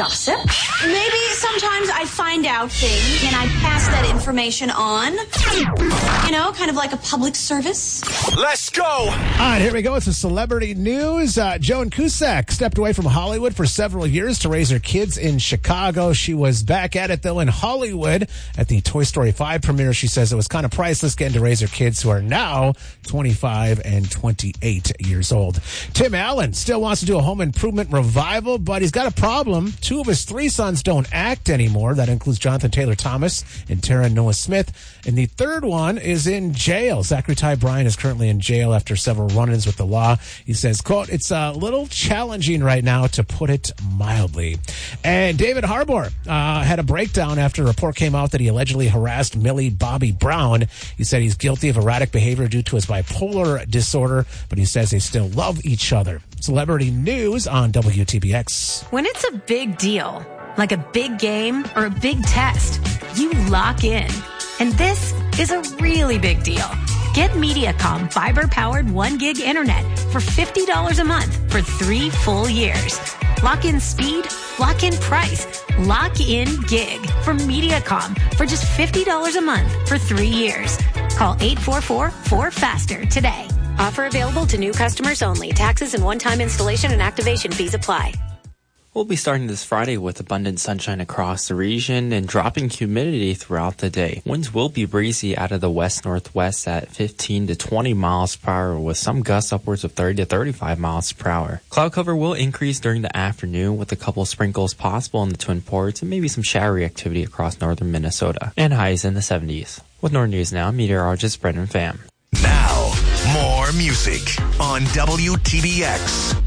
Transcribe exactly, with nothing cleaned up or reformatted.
gossip. Maybe sometimes I find out things and I pass that information on. You know, kind of like a public service. Let's go! All right, here we go. It's a celebrity news. Uh, Joan Cusack stepped away from Hollywood for several years to raise her kids in Chicago. She was back at it, though, in Hollywood at the Toy Story five premiere. She says it was kind of priceless getting to raise her kids, who are now twenty-five and twenty-eight years old. Tim Allen still wants to do a home improvement revival, but he's got a problem. Two of his three sons don't act anymore. That includes Jonathan Taylor Thomas and Taryn Noah Smith. And the third one is in jail. Zachary Ty Bryan is currently in jail after several run-ins with the law. He says, quote, "It's a little challenging right now, to put it mildly." And David Harbour uh, had a breakdown after a report came out that he allegedly harassed Millie Bobby Brown. He said he's guilty of erratic behavior due to his bipolar disorder, but he says they still love each other. Celebrity news on W T B X. When it's a big deal, like a big game or a big test, you lock in. And this is a really big deal. Get Mediacom fiber-powered one gig internet for fifty dollars a month for three full years. Lock in speed, lock in price, lock in gig from Mediacom for just fifty dollars a month for three years. Call eight four four, four faster today. Offer available to new customers only. Taxes and one-time installation and activation fees apply. We'll be starting this Friday with abundant sunshine across the region and dropping humidity throughout the day. Winds will be breezy out of the west-northwest at fifteen to twenty miles per hour, with some gusts upwards of thirty to thirty-five miles per hour. Cloud cover will increase during the afternoon, with a couple sprinkles possible in the Twin Ports and maybe some showery activity across northern Minnesota, and highs in the seventies. With Northern News Now, meteorologist Brendan Pham. Now, more music on W T B X.